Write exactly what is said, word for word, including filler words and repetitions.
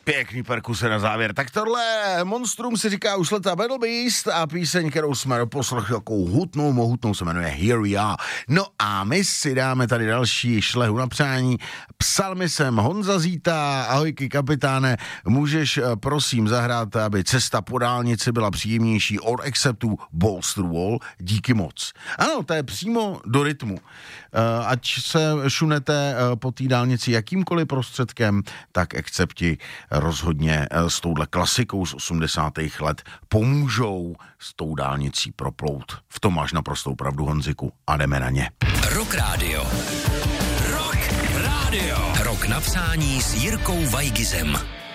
Pěkný perkuse na závěr. Tak tohle monstrum si říká už leta Battle Beast a píseň, kterou jsme doposlechli takovou hutnou, mohutnou, se jmenuje Here We Are. No a my si dáme tady další šlehu na přání. Psal mi sem Honza Zíta, ahojky kapitáne, můžeš prosím zahrát, aby cesta po dálnici byla příjemnější od Acceptu Balls to the Wall, díky moc. Ano, to je přímo do rytmu. Ať se šunete po té dálnici jakýmkoliv prostředkem, tak Accepti rozhodně s touhle klasikou z osmdesátých let pomůžou s tou dálnicí proplout. V tom máš naprostou pravdu, Honziku, a jdeme na ně. Rock Radio. Rock Radio. Rock na přání s Jirkou Vajgizem.